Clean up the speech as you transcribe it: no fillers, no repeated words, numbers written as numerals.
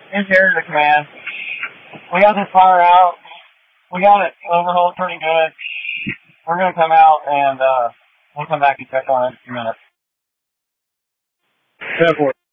Here's here to the command. We got this fire out. We got it overhauled pretty good. We're going to come out and we'll come back and check on it in a few minutes. 10-4.